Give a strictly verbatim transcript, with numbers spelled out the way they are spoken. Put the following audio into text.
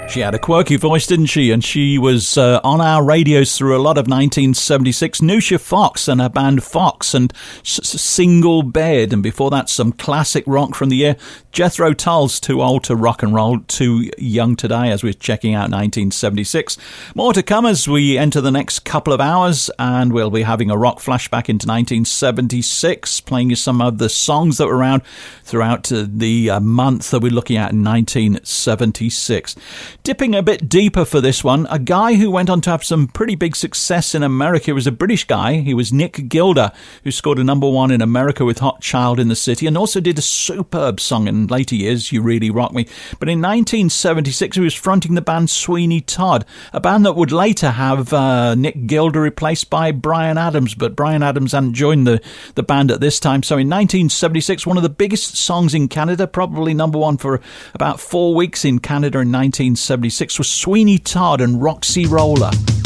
She had a quirky voice, didn't she? And she was uh, on our radios through a lot of nineteen seventy-six. Nusha Fox and her band Fox and S- Single Bed. And before that, some classic rock from the year. Jethro Tull's Too Old to Rock and Roll, Too Young Today, as we're checking out nineteen seventy-six. More to come as we enter the next couple of hours, and we'll be having a rock flashback into nineteen seventy-six, playing you some of the songs that were around throughout uh, the uh, month that we're looking at in nineteen seventy-six. Dipping a bit deeper for this one, a guy who went on to have some pretty big success in America was a British guy. He was Nick Gilder, who scored a number one in America with Hot Child in the City, and also did a superb song in later years, You Really Rock Me. But in nineteen seventy-six, he was fronting the band Sweeney Todd, a band that would later have uh, Nick Gilder replaced by Bryan Adams, but Bryan Adams hadn't joined the, the band at this time. So in nineteen seventy-six, one of the biggest songs in Canada, probably number one for about four weeks in Canada in nineteen seventy-six, was Sweeney Todd and Roxy Roller.